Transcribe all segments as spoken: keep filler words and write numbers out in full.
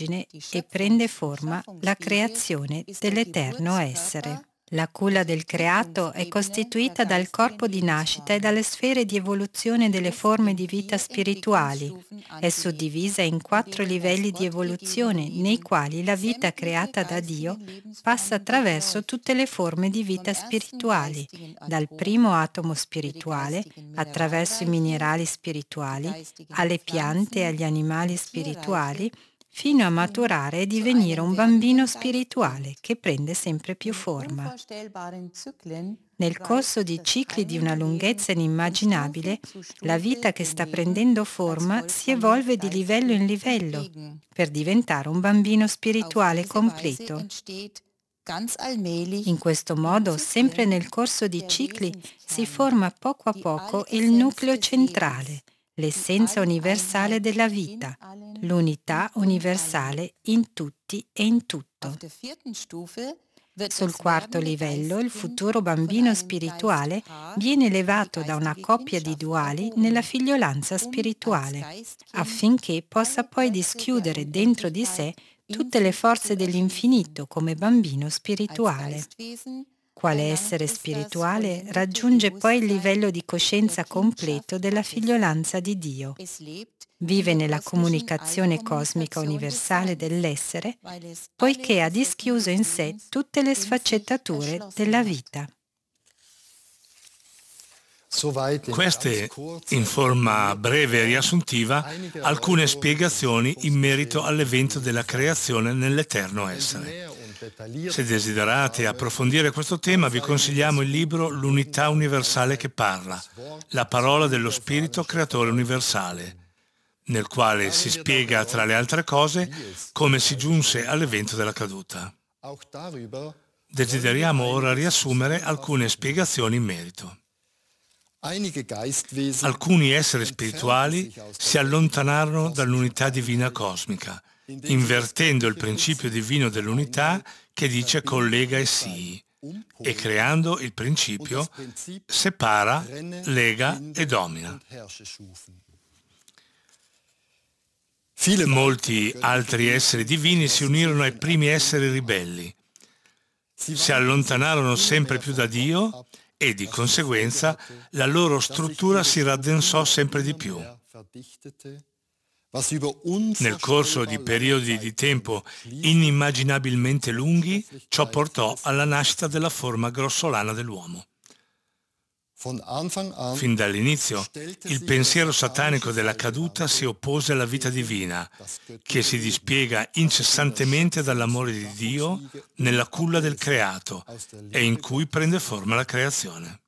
immagine e prende forma la creazione dell'eterno essere. La culla del creato è costituita dal corpo di nascita e dalle sfere di evoluzione delle forme di vita spirituali. È suddivisa in quattro livelli di evoluzione, nei quali la vita creata da Dio passa attraverso tutte le forme di vita spirituali, dal primo atomo spirituale, attraverso i minerali spirituali, alle piante e agli animali spirituali, fino a maturare e divenire un bambino spirituale che prende sempre più forma. Nel corso di cicli di una lunghezza inimmaginabile, la vita che sta prendendo forma si evolve di livello in livello per diventare un bambino spirituale completo. In questo modo, sempre nel corso di cicli, si forma poco a poco il nucleo centrale, l'essenza universale della vita, l'unità universale in tutti e in tutto. Sul quarto livello, il futuro bambino spirituale viene elevato da una coppia di duali nella figliolanza spirituale, affinché possa poi dischiudere dentro di sé tutte le forze dell'infinito come bambino spirituale. Quale essere spirituale raggiunge poi il livello di coscienza completo della figliolanza di Dio. Vive nella comunicazione cosmica universale dell'essere, poiché ha dischiuso in sé tutte le sfaccettature della vita. Queste, in forma breve e riassuntiva, alcune spiegazioni in merito all'evento della creazione nell'eterno essere. Se desiderate approfondire questo tema, vi consigliamo il libro L'unità universale che parla, la parola dello Spirito creatore universale, nel quale si spiega, tra le altre cose, come si giunse all'evento della caduta. Desideriamo ora riassumere alcune spiegazioni in merito. Alcuni esseri spirituali si allontanarono dall'unità divina cosmica, invertendo il principio divino dell'unità che dice collega e sii, e creando il principio separa, lega e domina. Molti altri esseri divini si unirono ai primi esseri ribelli, si allontanarono sempre più da Dio e di conseguenza la loro struttura si raddensò sempre di più. Nel corso di periodi di tempo inimmaginabilmente lunghi, ciò portò alla nascita della forma grossolana dell'uomo. Fin dall'inizio, il pensiero satanico della caduta si oppose alla vita divina, che si dispiega incessantemente dall'amore di Dio nella culla del creato e in cui prende forma la creazione.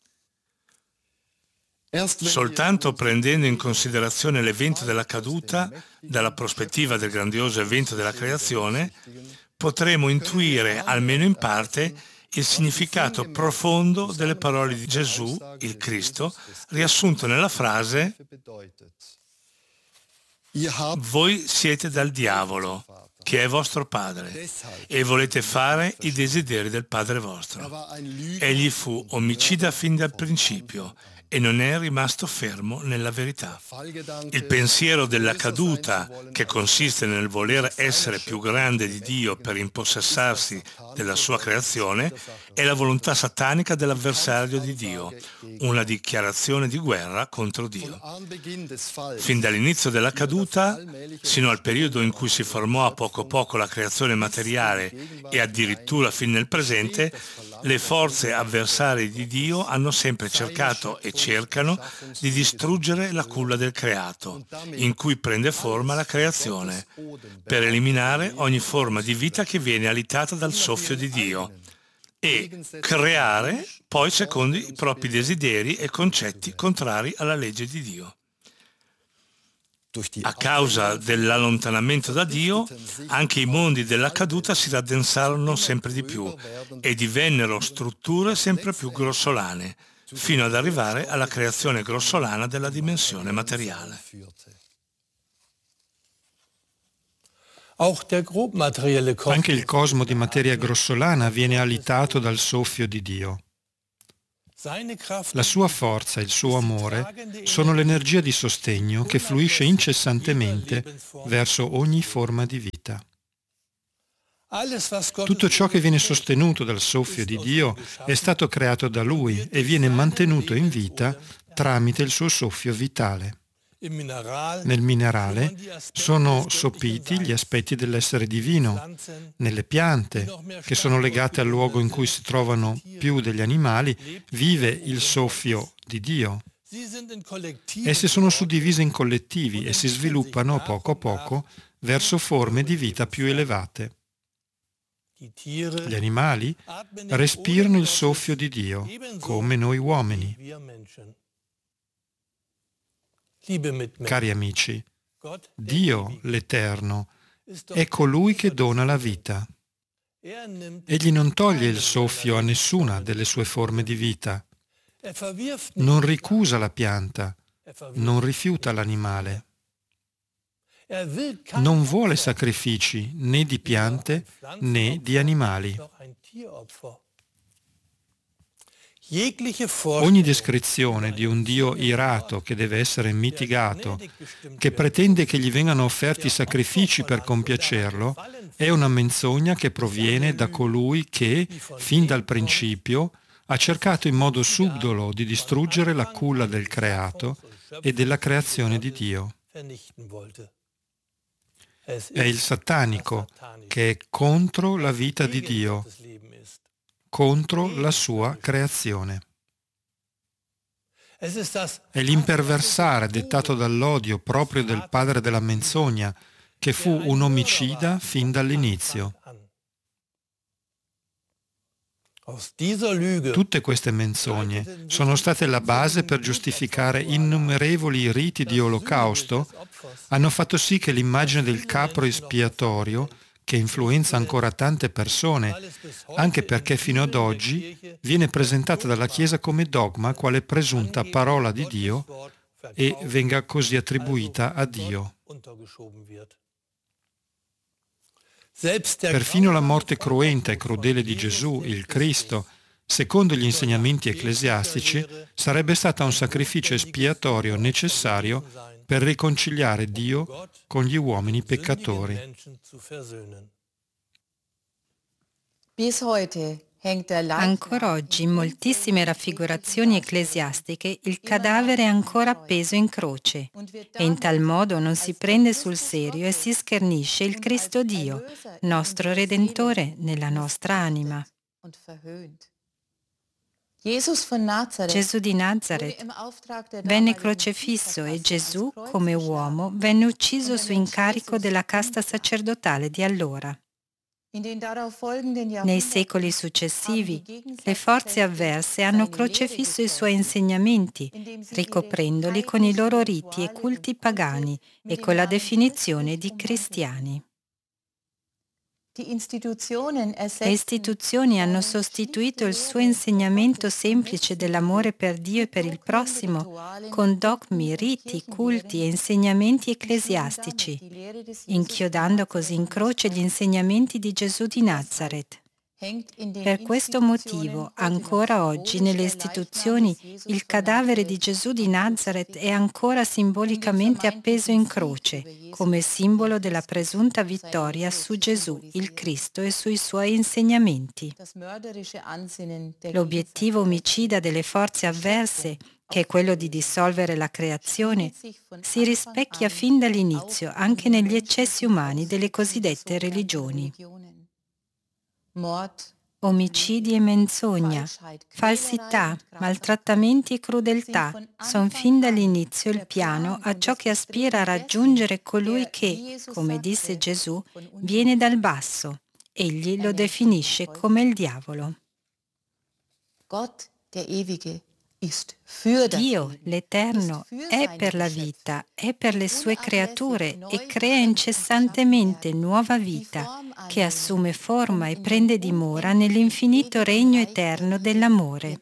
Soltanto prendendo in considerazione l'evento della caduta dalla prospettiva del grandioso evento della creazione, potremo intuire, almeno in parte, il significato profondo delle parole di Gesù, il Cristo, riassunto nella frase «Voi siete dal diavolo, che è vostro padre, e volete fare i desideri del padre vostro. Egli fu omicida fin dal principio e non è rimasto fermo nella verità». Il pensiero della caduta, che consiste nel voler essere più grande di Dio per impossessarsi della sua creazione, è la volontà satanica dell'avversario di Dio, una dichiarazione di guerra contro Dio. Fin dall'inizio della caduta, sino al periodo in cui si formò a poco a poco la creazione materiale e addirittura fin nel presente, le forze avversarie di Dio hanno sempre cercato e cercano di distruggere la culla del creato, in cui prende forma la creazione, per eliminare ogni forma di vita che viene alitata dal soffio di Dio e creare poi secondo i propri desideri e concetti contrari alla legge di Dio. A causa dell'allontanamento da Dio, anche i mondi della caduta si raddensarono sempre di più e divennero strutture sempre più grossolane, fino ad arrivare alla creazione grossolana della dimensione materiale. Anche il cosmo di materia grossolana viene alitato dal soffio di Dio. La sua forza e il suo amore sono l'energia di sostegno che fluisce incessantemente verso ogni forma di vita. Tutto ciò che viene sostenuto dal soffio di Dio è stato creato da Lui e viene mantenuto in vita tramite il suo soffio vitale. Nel minerale sono sopiti gli aspetti dell'essere divino. Nelle piante, che sono legate al luogo in cui si trovano più degli animali, vive il soffio di Dio. Esse sono suddivise in collettivi e si sviluppano a poco a poco verso forme di vita più elevate. Gli animali respirano il soffio di Dio, come noi uomini. Cari amici, Dio, l'Eterno, è colui che dona la vita. Egli non toglie il soffio a nessuna delle sue forme di vita. Non ricusa la pianta, non rifiuta l'animale. Non vuole sacrifici né di piante né di animali. Ogni descrizione di un Dio irato che deve essere mitigato, che pretende che gli vengano offerti sacrifici per compiacerlo, è una menzogna che proviene da colui che, fin dal principio, ha cercato in modo subdolo di distruggere la culla del creato e della creazione di Dio. È il satanico che è contro la vita di Dio, contro la sua creazione. È l'imperversare dettato dall'odio proprio del padre della menzogna, che fu un omicida fin dall'inizio. Tutte queste menzogne sono state la base per giustificare innumerevoli riti di olocausto, hanno fatto sì che l'immagine del capro espiatorio, che influenza ancora tante persone, anche perché fino ad oggi viene presentata dalla Chiesa come dogma quale presunta parola di Dio e venga così attribuita a Dio. Perfino la morte cruenta e crudele di Gesù, il Cristo, secondo gli insegnamenti ecclesiastici, sarebbe stata un sacrificio espiatorio necessario per riconciliare Dio con gli uomini peccatori. Ancora oggi in moltissime raffigurazioni ecclesiastiche il cadavere è ancora appeso in croce e in tal modo non si prende sul serio e si schernisce il Cristo Dio, nostro Redentore, nella nostra anima. Gesù di Nazareth venne crocifisso e Gesù, come uomo, venne ucciso su incarico della casta sacerdotale di allora. Nei secoli successivi, le forze avverse hanno crocifisso i suoi insegnamenti, ricoprendoli con i loro riti e culti pagani e con la definizione di cristiani. Le istituzioni hanno sostituito il suo insegnamento semplice dell'amore per Dio e per il prossimo con dogmi, riti, culti e insegnamenti ecclesiastici, inchiodando così in croce gli insegnamenti di Gesù di Nazareth. Per questo motivo, ancora oggi nelle istituzioni, il cadavere di Gesù di Nazareth è ancora simbolicamente appeso in croce, come simbolo della presunta vittoria su Gesù, il Cristo, e sui suoi insegnamenti. L'obiettivo omicida delle forze avverse, che è quello di dissolvere la creazione, si rispecchia fin dall'inizio anche negli eccessi umani delle cosiddette religioni. Omicidi e menzogna, falsità, maltrattamenti e crudeltà sono fin dall'inizio il piano a ciò che aspira a raggiungere colui che, come disse Gesù, viene dal basso. Egli lo definisce come il diavolo. Dio, l'Eterno, è per la vita, è per le sue creature e crea incessantemente nuova vita che assume forma e prende dimora nell'infinito regno eterno dell'amore.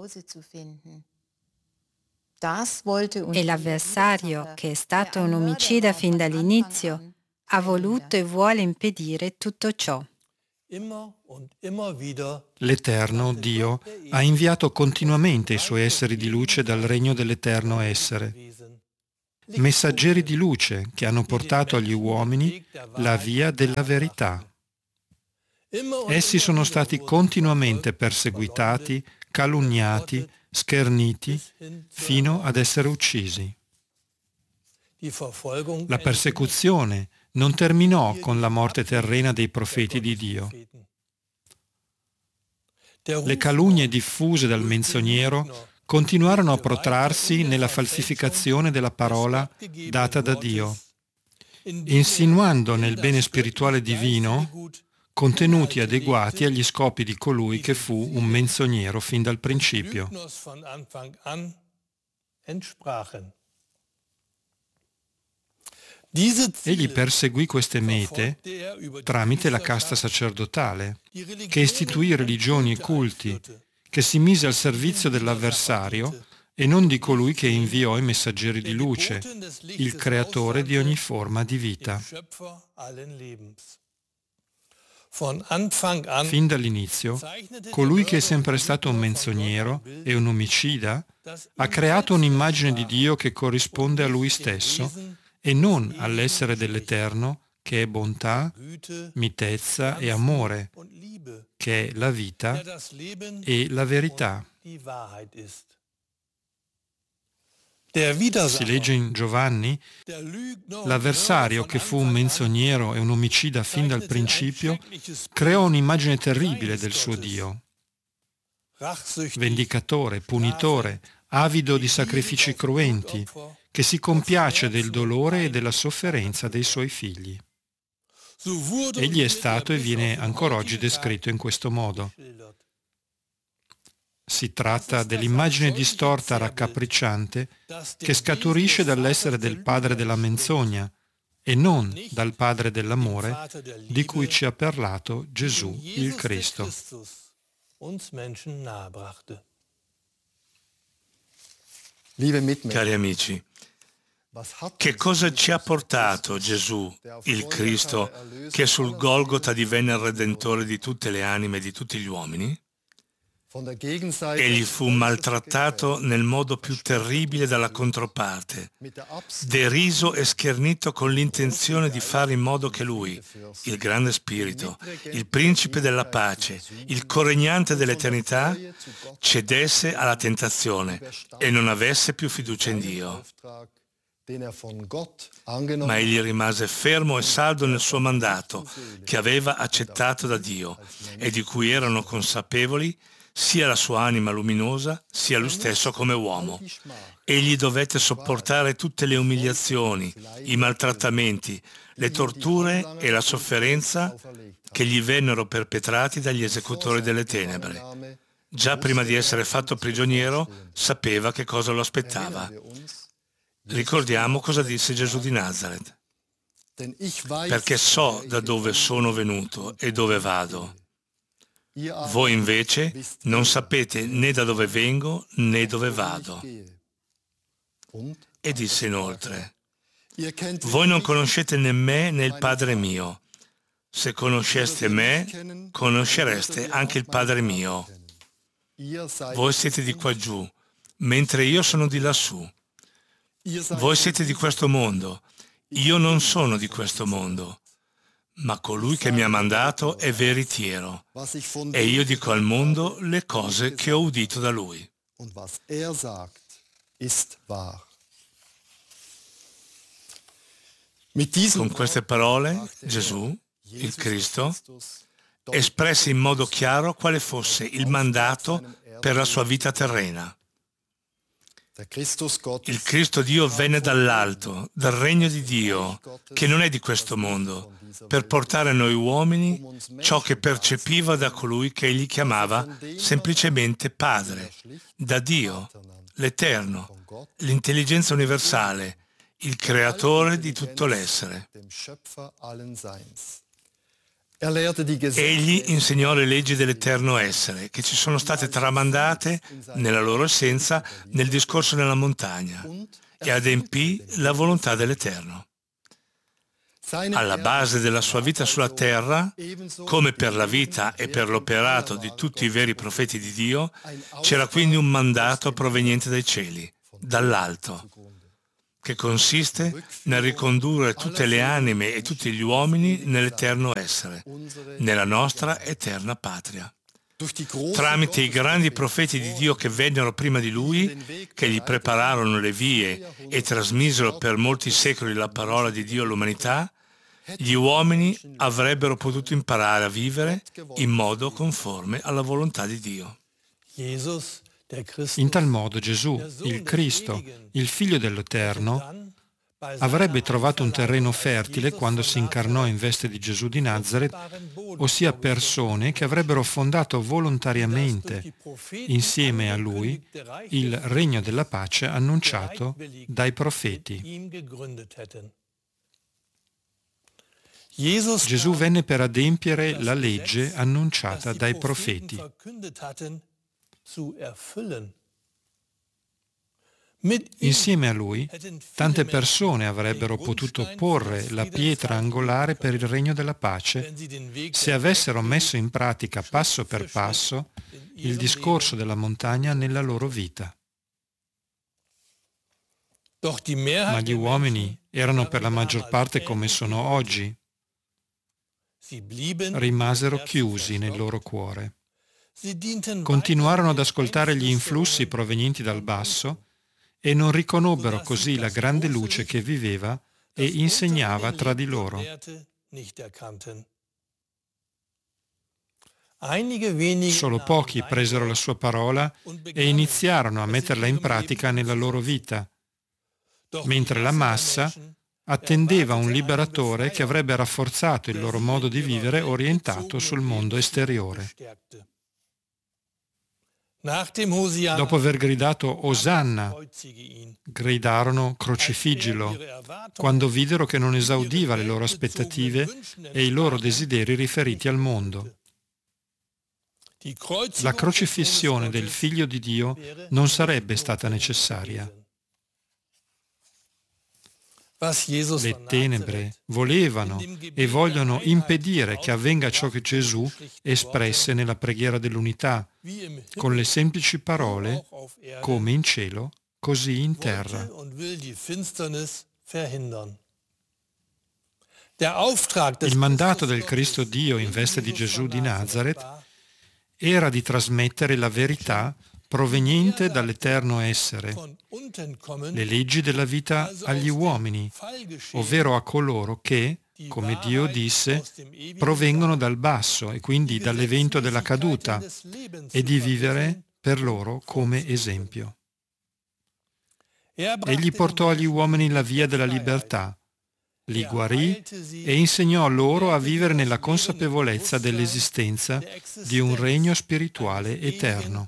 E l'avversario, che è stato un omicida fin dall'inizio, ha voluto e vuole impedire tutto ciò. L'Eterno, Dio, ha inviato continuamente i suoi esseri di luce dal regno dell'Eterno Essere, messaggeri di luce che hanno portato agli uomini la via della verità. Essi sono stati continuamente perseguitati, calunniati, scherniti, fino ad essere uccisi. La persecuzione non terminò con la morte terrena dei profeti di Dio. Le calunnie diffuse dal menzognero continuarono a protrarsi nella falsificazione della parola data da Dio, insinuando nel bene spirituale divino contenuti adeguati agli scopi di colui che fu un menzognero fin dal principio. Egli perseguì queste mete tramite la casta sacerdotale, che istituì religioni e culti, che si mise al servizio dell'avversario e non di colui che inviò i messaggeri di luce, il creatore di ogni forma di vita. Fin dall'inizio, colui che è sempre stato un menzognero e un omicida ha creato un'immagine di Dio che corrisponde a lui stesso e non all'essere dell'Eterno, che è bontà, mitezza e amore, che è la vita e la verità. Si legge in Giovanni: l'avversario, che fu un menzognero e un omicida fin dal principio, creò un'immagine terribile del suo Dio, vendicatore, punitore, avido di sacrifici cruenti, che si compiace del dolore e della sofferenza dei suoi figli. Egli è stato e viene ancora oggi descritto in questo modo. Si tratta dell'immagine distorta, raccapricciante, che scaturisce dall'essere del padre della menzogna e non dal padre dell'amore di cui ci ha parlato Gesù il Cristo. Cari amici, che cosa ci ha portato Gesù, il Cristo, che sul Golgota divenne il Redentore di tutte le anime e di tutti gli uomini? Egli fu maltrattato nel modo più terribile dalla controparte, deriso e schernito con l'intenzione di fare in modo che lui, il grande spirito, il principe della pace, il coregnante dell'eternità, cedesse alla tentazione e non avesse più fiducia in Dio. Ma egli rimase fermo e saldo nel suo mandato, che aveva accettato da Dio e di cui erano consapevoli sia la sua anima luminosa, sia lui stesso come uomo. Egli dovette sopportare tutte le umiliazioni, i maltrattamenti, le torture e la sofferenza che gli vennero perpetrati dagli esecutori delle tenebre. Già prima di essere fatto prigioniero, sapeva che cosa lo aspettava. Ricordiamo cosa disse Gesù di Nazaret. Perché so da dove sono venuto e dove vado. Voi invece non sapete né da dove vengo né dove vado. E disse inoltre: voi non conoscete né me né il Padre mio. Se conosceste me, conoscereste anche il Padre mio. Voi siete di qua giù, mentre io sono di lassù. Voi siete di questo mondo, io non sono di questo mondo. Ma colui che mi ha mandato è veritiero, e io dico al mondo le cose che ho udito da lui. Con queste parole, Gesù, il Cristo, espresse in modo chiaro quale fosse il mandato per la sua vita terrena. Il Cristo Dio venne dall'alto, dal regno di Dio, che non è di questo mondo, per portare a noi uomini ciò che percepiva da colui che egli chiamava semplicemente Padre, da Dio, l'Eterno, l'intelligenza universale, il creatore di tutto l'essere. Egli insegnò le leggi dell'eterno essere, che ci sono state tramandate nella loro essenza nel discorso nella montagna, e adempì la volontà dell'Eterno. Alla base della sua vita sulla terra, come per la vita e per l'operato di tutti i veri profeti di Dio, c'era quindi un mandato proveniente dai cieli, dall'alto, che consiste nel ricondurre tutte le anime e tutti gli uomini nell'eterno essere, nella nostra eterna patria. Tramite i grandi profeti di Dio che vennero prima di lui, che gli prepararono le vie e trasmisero per molti secoli la parola di Dio all'umanità, gli uomini avrebbero potuto imparare a vivere in modo conforme alla volontà di Dio. In tal modo Gesù, il Cristo, il Figlio dell'Eterno, avrebbe trovato un terreno fertile quando si incarnò in veste di Gesù di Nazaret, ossia persone che avrebbero fondato volontariamente insieme a lui il regno della pace annunciato dai profeti. Gesù venne per adempiere la legge annunciata dai profeti. Insieme a lui, tante persone avrebbero potuto porre la pietra angolare per il regno della pace se avessero messo in pratica passo per passo il discorso della montagna nella loro vita. Ma gli uomini erano per la maggior parte come sono oggi. Rimasero chiusi nel loro cuore. Continuarono ad ascoltare gli influssi provenienti dal basso e non riconobbero così la grande luce che viveva e insegnava tra di loro. Solo pochi presero la sua parola e iniziarono a metterla in pratica nella loro vita, mentre la massa attendeva un liberatore che avrebbe rafforzato il loro modo di vivere orientato sul mondo esteriore. Dopo aver gridato Osanna, gridarono crocifiggilo, quando videro che non esaudiva le loro aspettative e i loro desideri riferiti al mondo. La crocifissione del Figlio di Dio non sarebbe stata necessaria. Le tenebre volevano e vogliono impedire che avvenga ciò che Gesù espresse nella preghiera dell'unità, con le semplici parole, come in cielo, così in terra. Il mandato del Cristo Dio in veste di Gesù di Nazaret era di trasmettere la verità proveniente dall'eterno essere, le leggi della vita agli uomini, ovvero a coloro che, come Dio disse, provengono dal basso e quindi dall'evento della caduta, e di vivere per loro come esempio. Egli portò agli uomini la via della libertà, li guarì e insegnò loro a vivere nella consapevolezza dell'esistenza di un regno spirituale eterno.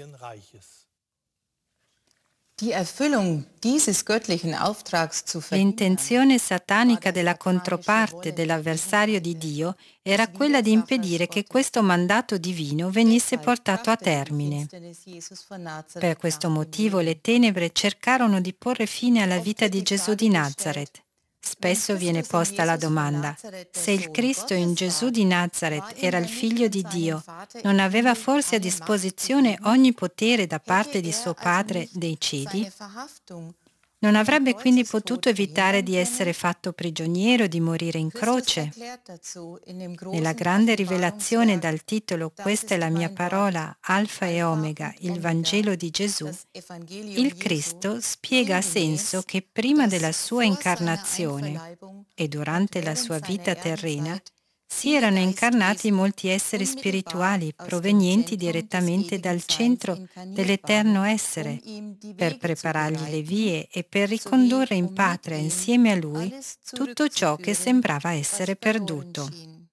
L'intenzione satanica della controparte dell'avversario di Dio era quella di impedire che questo mandato divino venisse portato a termine. Per questo motivo le tenebre cercarono di porre fine alla vita di Gesù di Nazaret. Spesso viene posta la domanda: se il Cristo in Gesù di Nazaret era il Figlio di Dio, non aveva forse a disposizione ogni potere da parte di suo Padre dei cieli? Non avrebbe quindi potuto evitare di essere fatto prigioniero, di morire in croce? Nella grande rivelazione dal titolo "Questa è la mia parola, Alfa e Omega, il Vangelo di Gesù", il Cristo spiega a senso che prima della sua incarnazione e durante la sua vita terrena si erano incarnati molti esseri spirituali provenienti direttamente dal centro dell'eterno essere, per preparargli le vie e per ricondurre in patria insieme a lui tutto ciò che sembrava essere perduto.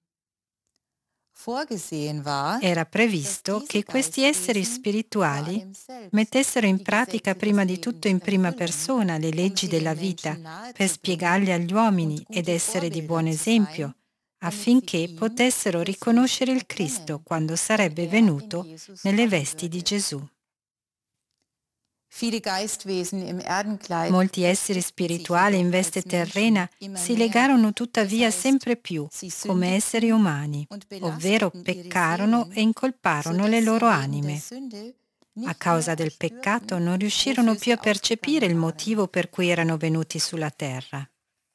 Era previsto che questi esseri spirituali mettessero in pratica prima di tutto in prima persona le leggi della vita per spiegarle agli uomini ed essere di buon esempio, affinché potessero riconoscere il Cristo quando sarebbe venuto nelle vesti di Gesù. Molti esseri spirituali in veste terrena si legarono tuttavia sempre più come esseri umani, ovvero peccarono e incolparono le loro anime. A causa del peccato non riuscirono più a percepire il motivo per cui erano venuti sulla terra.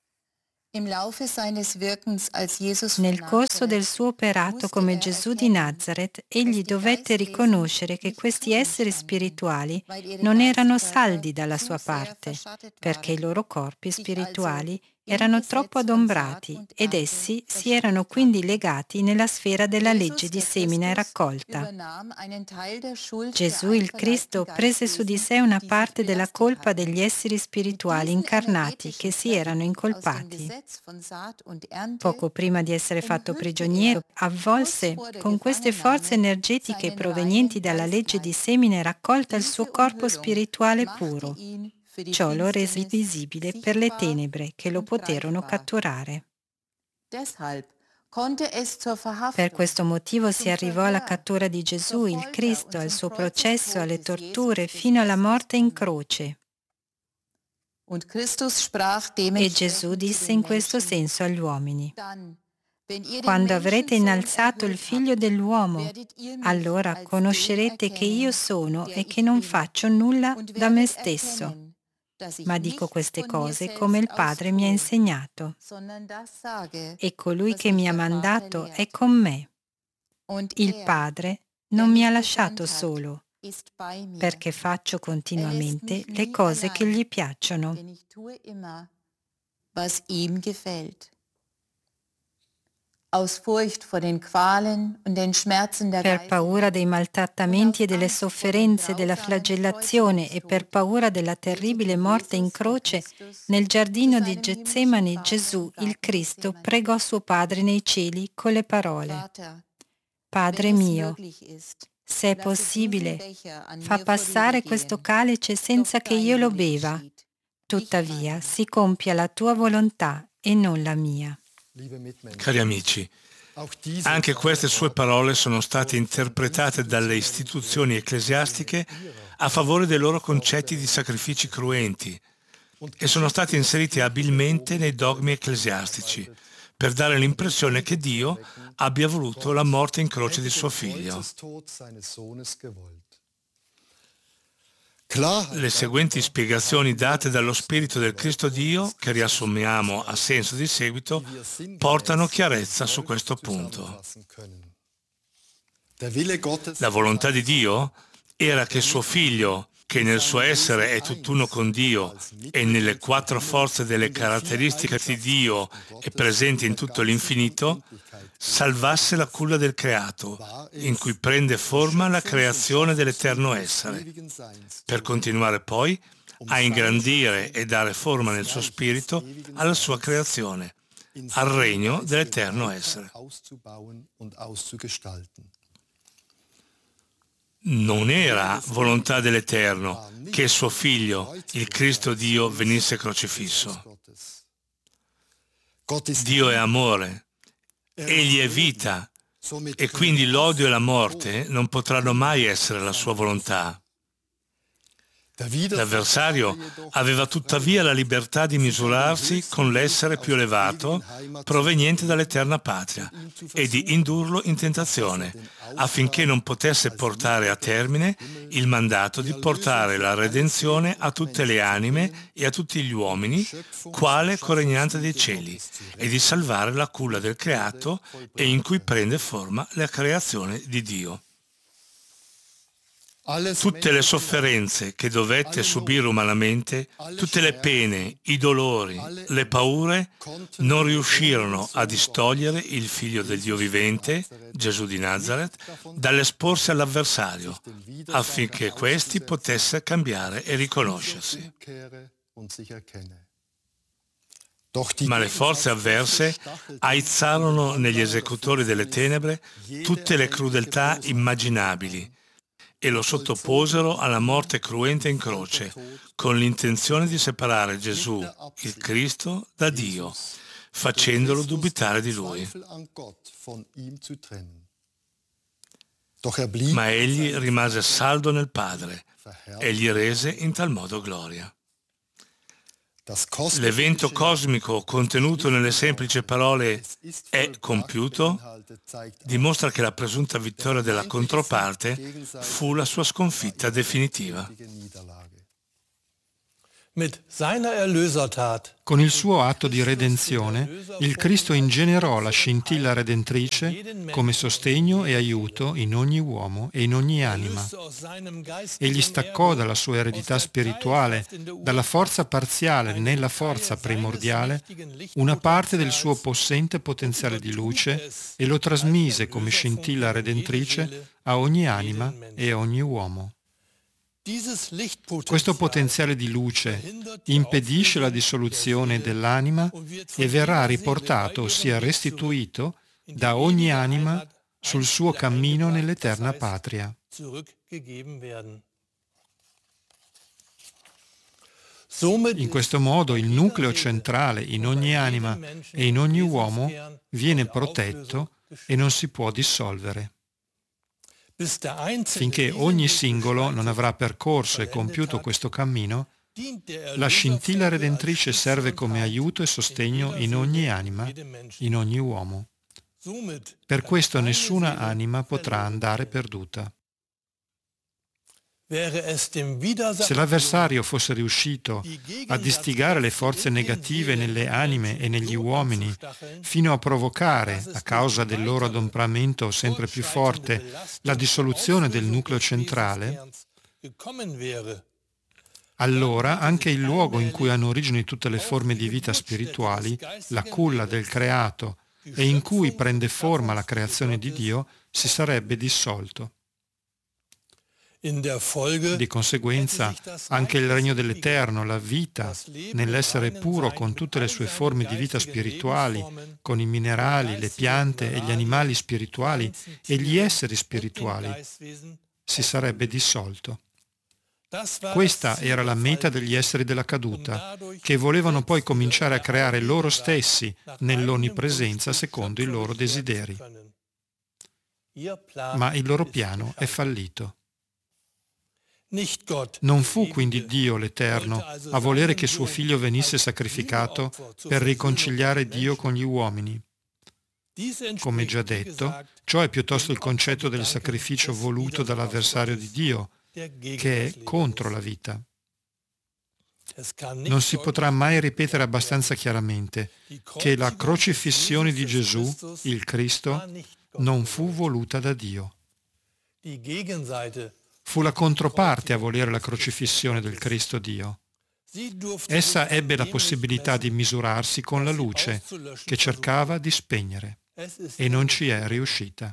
Nel corso del suo operato come Gesù di Nazareth, egli dovette riconoscere che questi esseri spirituali non erano saldi dalla sua parte, perché i loro corpi spirituali erano troppo adombrati ed essi si erano quindi legati nella sfera della legge di semina e raccolta. Gesù il Cristo prese su di sé una parte della colpa degli esseri spirituali incarnati che si erano incolpati. Poco prima di essere fatto prigioniero, avvolse con queste forze energetiche provenienti dalla legge di semina e raccolta il suo corpo spirituale puro. Ciò lo rese visibile per le tenebre che lo poterono catturare. Per questo motivo si arrivò alla cattura di Gesù, il Cristo, al suo processo, alle torture, fino alla morte in croce. E Gesù disse in questo senso agli uomini: quando avrete innalzato il Figlio dell'uomo, allora conoscerete che io sono e che non faccio nulla da me stesso, ma dico queste cose come il Padre mi ha insegnato. E colui che mi ha mandato è con me. Il Padre non mi ha lasciato solo, perché faccio continuamente le cose che gli piacciono. Per paura dei maltrattamenti e delle sofferenze della flagellazione e per paura della terribile morte in croce, nel giardino di Getsemani Gesù, il Cristo, pregò suo Padre nei cieli con le parole: Padre mio, se è possibile, fa passare questo calice senza che io lo beva. Tuttavia si compia la tua volontà e non la mia. Cari amici, anche queste sue parole sono state interpretate dalle istituzioni ecclesiastiche a favore dei loro concetti di sacrifici cruenti e sono stati inseriti abilmente nei dogmi ecclesiastici per dare l'impressione che Dio abbia voluto la morte in croce di suo figlio. Le seguenti spiegazioni date dallo Spirito del Cristo Dio, che riassumiamo a senso di seguito, portano chiarezza su questo punto. La volontà di Dio era che suo figlio, che nel suo essere è tutt'uno con Dio e nelle quattro forze delle caratteristiche di Dio è presente in tutto l'infinito, salvasse la culla del creato, in cui prende forma la creazione dell'eterno essere, per continuare poi a ingrandire e dare forma nel suo spirito alla sua creazione, al regno dell'eterno essere. Non era volontà dell'Eterno che suo figlio, il Cristo Dio, venisse crocifisso. Dio è amore, egli è vita, e quindi l'odio e la morte non potranno mai essere la sua volontà. L'avversario aveva tuttavia la libertà di misurarsi con l'essere più elevato proveniente dall'eterna patria e di indurlo in tentazione, affinché non potesse portare a termine il mandato di portare la redenzione a tutte le anime e a tutti gli uomini, quale coregnante dei cieli, e di salvare la culla del creato e in cui prende forma la creazione di Dio. Tutte le sofferenze che dovette subire umanamente, tutte le pene, i dolori, le paure, non riuscirono a distogliere il Figlio del Dio vivente, Gesù di Nazareth, dall'esporsi all'avversario, affinché questi potesse cambiare e riconoscersi. Ma le forze avverse aizzarono negli esecutori delle tenebre tutte le crudeltà immaginabili, e lo sottoposero alla morte cruenta in croce, con l'intenzione di separare Gesù, il Cristo, da Dio, facendolo dubitare di Lui. Ma egli rimase saldo nel Padre e gli rese in tal modo gloria. L'evento cosmico contenuto nelle semplici parole "è compiuto" dimostra che la presunta vittoria della controparte fu la sua sconfitta definitiva. Con il suo atto di redenzione, il Cristo ingenerò la scintilla redentrice come sostegno e aiuto in ogni uomo e in ogni anima. Egli staccò dalla sua eredità spirituale, dalla forza parziale nella forza primordiale, una parte del suo possente potenziale di luce e lo trasmise come scintilla redentrice a ogni anima e a ogni uomo. Questo potenziale di luce impedisce la dissoluzione dell'anima e verrà riportato, ossia restituito, da ogni anima sul suo cammino nell'eterna patria. In questo modo il nucleo centrale in ogni anima e in ogni uomo viene protetto e non si può dissolvere. Finché ogni singolo non avrà percorso e compiuto questo cammino, la scintilla redentrice serve come aiuto e sostegno in ogni anima, in ogni uomo. Per questo nessuna anima potrà andare perduta. Se l'avversario fosse riuscito a distigare le forze negative nelle anime e negli uomini fino a provocare, a causa del loro adoperamento sempre più forte, la dissoluzione del nucleo centrale, allora anche il luogo in cui hanno origine tutte le forme di vita spirituali, la culla del creato, e in cui prende forma la creazione di Dio, si sarebbe dissolto. Di conseguenza, anche il regno dell'Eterno, la vita, nell'essere puro con tutte le sue forme di vita spirituali, con i minerali, le piante e gli animali spirituali e gli esseri spirituali, si sarebbe dissolto. Questa era la meta degli esseri della caduta, che volevano poi cominciare a creare loro stessi nell'onnipresenza secondo i loro desideri. Ma il loro piano è fallito. Non fu quindi Dio l'Eterno a volere che suo figlio venisse sacrificato per riconciliare Dio con gli uomini. Come già detto, ciò è piuttosto il concetto del sacrificio voluto dall'avversario di Dio, che è contro la vita. Non si potrà mai ripetere abbastanza chiaramente che la crocifissione di Gesù, il Cristo, non fu voluta da Dio. Fu la controparte a volere la crocifissione del Cristo Dio. Essa ebbe la possibilità di misurarsi con la luce che cercava di spegnere e non ci è riuscita.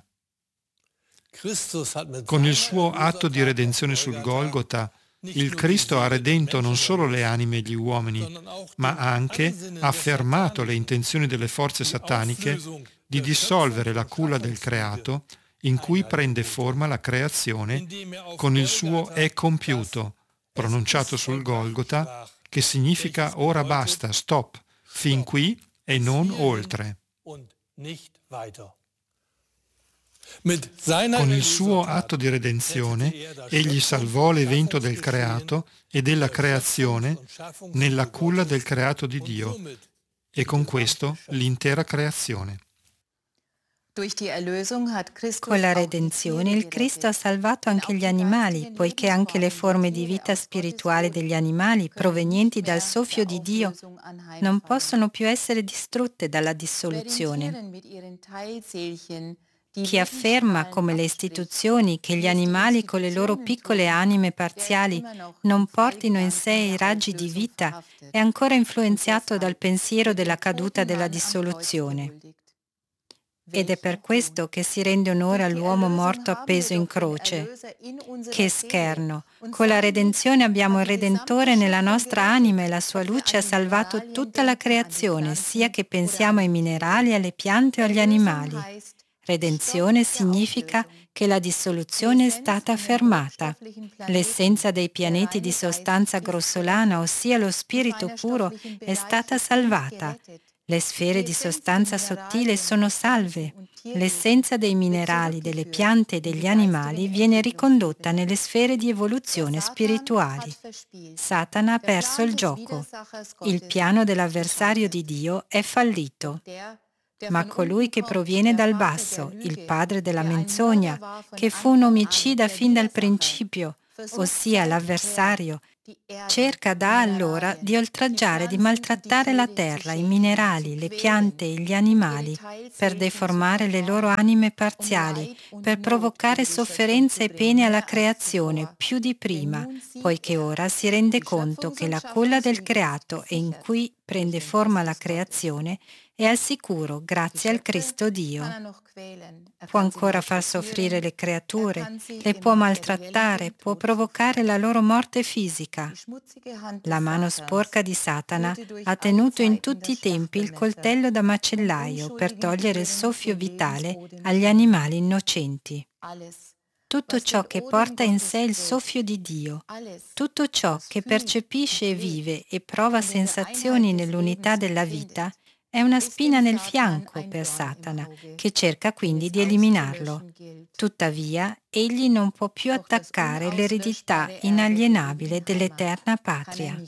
Con il suo atto di redenzione sul Golgota, il Cristo ha redento non solo le anime e gli uomini, ma ha anche affermato le intenzioni delle forze sataniche di dissolvere la culla del creato in cui prende forma la creazione con il suo "è compiuto", pronunciato sul Golgota, che significa ora basta, stop, fin qui e non oltre. Con il suo atto di redenzione, egli salvò l'evento del creato e della creazione nella culla del creato di Dio e con questo l'intera creazione. Con la redenzione il Cristo ha salvato anche gli animali, poiché anche le forme di vita spirituale degli animali provenienti dal soffio di Dio non possono più essere distrutte dalla dissoluzione. Chi afferma, come le istituzioni, che gli animali con le loro piccole anime parziali non portino in sé i raggi di vita è ancora influenzato dal pensiero della caduta della dissoluzione. Ed è per questo che si rende onore all'uomo morto appeso in croce. Che scherno! Con la redenzione abbiamo il Redentore nella nostra anima e la sua luce ha salvato tutta la creazione, sia che pensiamo ai minerali, alle piante o agli animali. Redenzione significa che la dissoluzione è stata fermata. L'essenza dei pianeti di sostanza grossolana, ossia lo spirito puro, è stata salvata. Le sfere di sostanza sottile sono salve. L'essenza dei minerali, delle piante e degli animali viene ricondotta nelle sfere di evoluzione spirituali. Satana ha perso il gioco. Il piano dell'avversario di Dio è fallito. Ma colui che proviene dal basso, il padre della menzogna, che fu un omicida fin dal principio, ossia l'avversario, cerca da allora di oltraggiare e di maltrattare la terra, i minerali, le piante e gli animali, per deformare le loro anime parziali, per provocare sofferenze e pene alla creazione più di prima, poiché ora si rende conto che la culla del creato e in cui prende forma la creazione è al sicuro grazie al Cristo Dio. Può ancora far soffrire le creature, le può maltrattare, può provocare la loro morte fisica. La mano sporca di Satana ha tenuto in tutti i tempi il coltello da macellaio per togliere il soffio vitale agli animali innocenti. Tutto ciò che porta in sé il soffio di Dio, tutto ciò che percepisce e vive e prova sensazioni nell'unità della vita, è una spina nel fianco per Satana, che cerca quindi di eliminarlo. Tuttavia, egli non può più attaccare l'eredità inalienabile dell'eterna patria.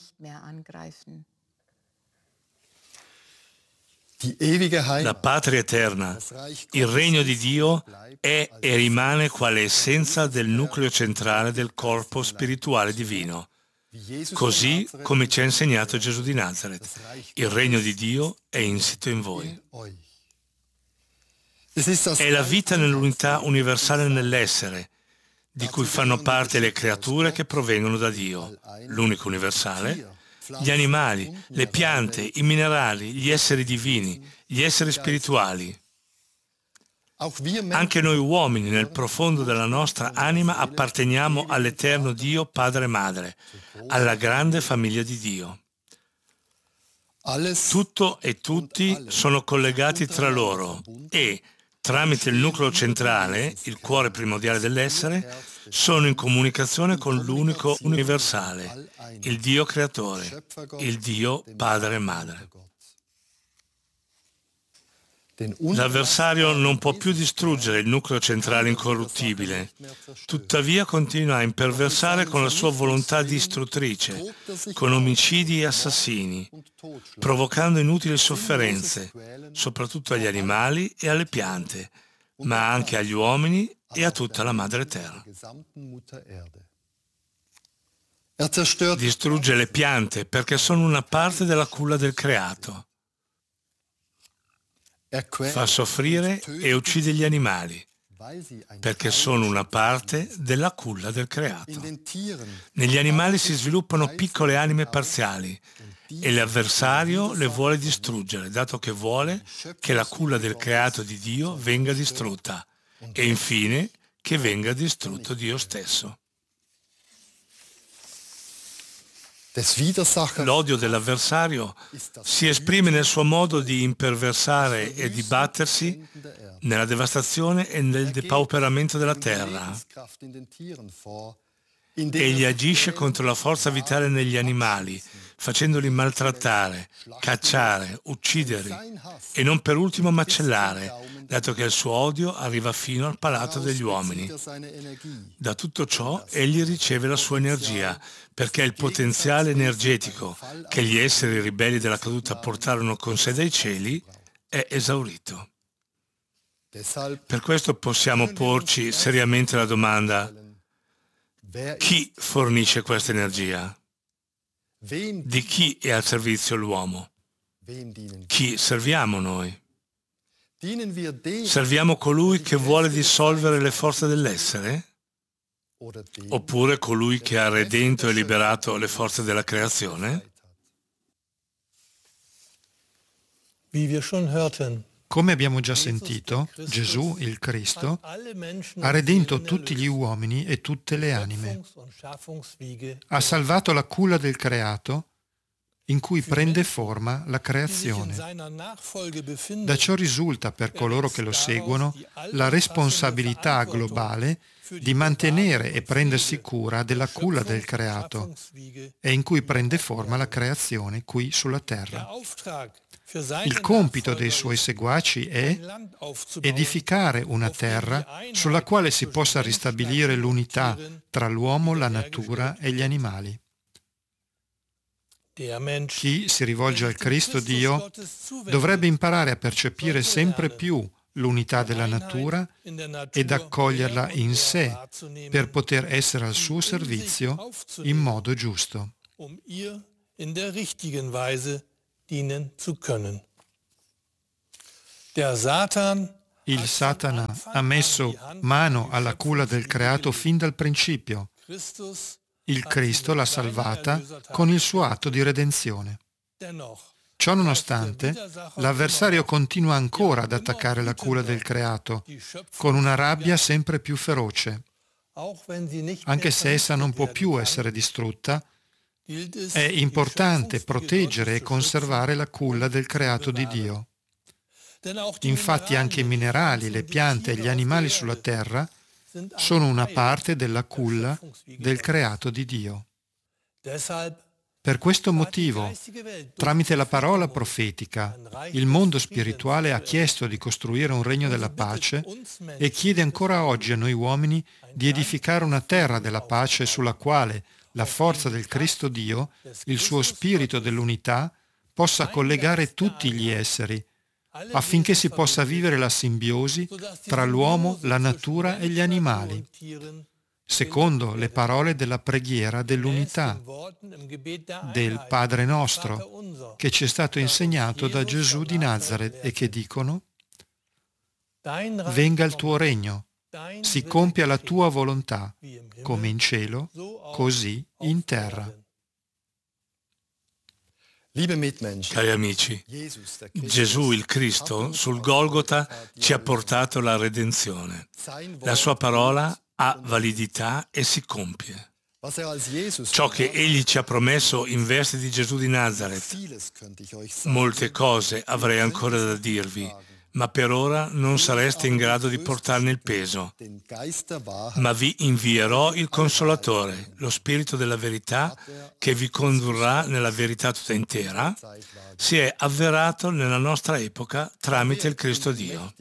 La patria eterna, il regno di Dio, è e rimane quale essenza del nucleo centrale del corpo spirituale divino. Così come ci ha insegnato Gesù di Nazaret, il regno di Dio è insito in voi. È la vita nell'unità universale nell'essere, di cui fanno parte le creature che provengono da Dio, l'unico universale, gli animali, le piante, i minerali, gli esseri divini, gli esseri spirituali. Anche noi uomini, nel profondo della nostra anima, apparteniamo all'eterno Dio Padre e Madre, alla grande famiglia di Dio. Tutto e tutti sono collegati tra loro e, tramite il nucleo centrale, il cuore primordiale dell'essere, sono in comunicazione con l'unico universale, il Dio Creatore, il Dio Padre e Madre. L'avversario non può più distruggere il nucleo centrale incorruttibile, tuttavia continua a imperversare con la sua volontà distruttrice, con omicidi e assassini, provocando inutili sofferenze, soprattutto agli animali e alle piante, ma anche agli uomini e a tutta la Madre Terra. Distrugge le piante perché sono una parte della culla del creato. Fa soffrire e uccide gli animali, perché sono una parte della culla del creato. Negli animali si sviluppano piccole anime parziali e l'avversario le vuole distruggere, dato che vuole che la culla del creato di Dio venga distrutta e infine che venga distrutto Dio stesso. L'odio dell'avversario si esprime nel suo modo di imperversare e di battersi nella devastazione e nel depauperamento della terra. Egli agisce contro la forza vitale negli animali, facendoli maltrattare, cacciare, uccidere e non per ultimo macellare, dato che il suo odio arriva fino al palato degli uomini. Da tutto ciò egli riceve la sua energia, perché il potenziale energetico che gli esseri ribelli della caduta portarono con sé dai cieli è esaurito. Per questo possiamo porci seriamente la domanda: chi fornisce questa energia? Di chi è al servizio l'uomo? Chi serviamo noi? Serviamo colui che vuole dissolvere le forze dell'essere? Oppure colui che ha redento e liberato le forze della creazione? Come abbiamo già sentito, Gesù, il Cristo, ha redento tutti gli uomini e tutte le anime. Ha salvato la culla del creato in cui prende forma la creazione. Da ciò risulta per coloro che lo seguono la responsabilità globale di mantenere e prendersi cura della culla del creato e in cui prende forma la creazione qui sulla terra. Il compito dei suoi seguaci è edificare una terra sulla quale si possa ristabilire l'unità tra l'uomo, la natura e gli animali. Chi si rivolge al Cristo Dio dovrebbe imparare a percepire sempre più l'unità della natura ed accoglierla in sé per poter essere al suo servizio in modo giusto. Il Satana ha messo mano alla culla del creato fin dal principio. Il Cristo l'ha salvata con il suo atto di redenzione. Ciò nonostante, l'avversario continua ancora ad attaccare la culla del creato, con una rabbia sempre più feroce. Anche se essa non può più essere distrutta, è importante proteggere e conservare la culla del creato di Dio. Infatti anche i minerali, le piante e gli animali sulla terra sono una parte della culla del creato di Dio. Per questo motivo, tramite la parola profetica, il mondo spirituale ha chiesto di costruire un regno della pace e chiede ancora oggi a noi uomini di edificare una terra della pace sulla quale la forza del Cristo Dio, il suo spirito dell'unità, possa collegare tutti gli esseri, affinché si possa vivere la simbiosi tra l'uomo, la natura e gli animali, secondo le parole della preghiera dell'unità, del Padre nostro, che ci è stato insegnato da Gesù di Nazaret e che dicono: venga il tuo regno, si compia la tua volontà, come in cielo, così in terra. Cari amici, Gesù il Cristo sul Golgota ci ha portato la redenzione. La sua parola ha validità e si compie. Ciò che Egli ci ha promesso in versi di Gesù di Nazaret. Molte cose avrei ancora da dirvi, ma per ora non sareste in grado di portarne il peso. Ma vi invierò il Consolatore, lo Spirito della verità, che vi condurrà nella verità tutta intera, si è avverato nella nostra epoca tramite il Cristo Dio.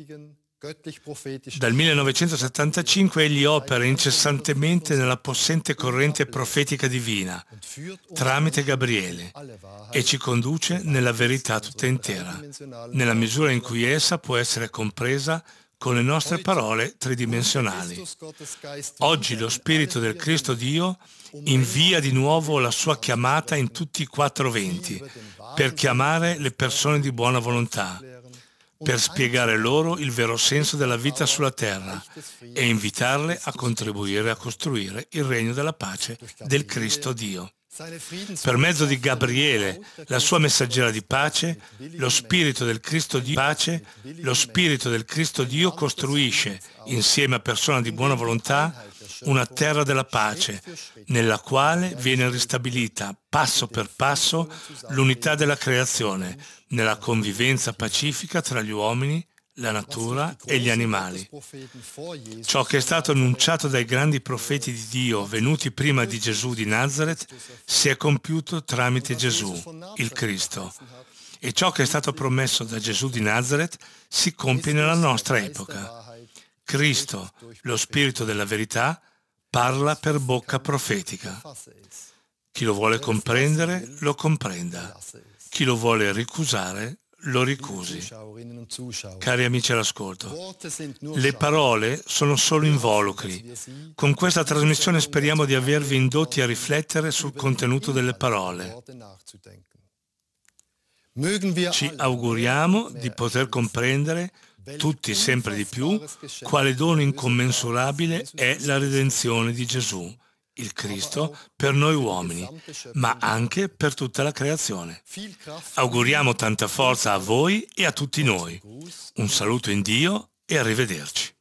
Dal millenovecentosettantacinque egli opera incessantemente nella possente corrente profetica divina, tramite Gabriele, e ci conduce nella verità tutta intera, nella misura in cui essa può essere compresa con le nostre parole tridimensionali. Oggi lo Spirito del Cristo Dio invia di nuovo la sua chiamata in tutti i quattro venti, per chiamare le persone di buona volontà, per spiegare loro il vero senso della vita sulla terra e invitarle a contribuire a costruire il regno della pace del Cristo Dio. Per mezzo di Gabriele, la sua messaggera di pace, lo Spirito del Cristo Dio pace, lo Spirito del Cristo Dio costruisce, insieme a persone di buona volontà, una terra della pace, nella quale viene ristabilita passo per passo l'unità della creazione, nella convivenza pacifica tra gli uomini, la natura e gli animali. Ciò che è stato annunciato dai grandi profeti di Dio venuti prima di Gesù di Nazaret si è compiuto tramite Gesù, il Cristo. E ciò che è stato promesso da Gesù di Nazaret si compie nella nostra epoca. Cristo, lo Spirito della verità, parla per bocca profetica. Chi lo vuole comprendere, lo comprenda. Chi lo vuole ricusare, lo ricusi. Cari amici all'ascolto, le parole sono solo involucri. Con questa trasmissione speriamo di avervi indotti a riflettere sul contenuto delle parole. Ci auguriamo di poter comprendere tutti sempre di più quale dono incommensurabile è la redenzione di Gesù, il Cristo, per noi uomini, ma anche per tutta la creazione. Auguriamo tanta forza a voi e a tutti noi. Un saluto in Dio e arrivederci.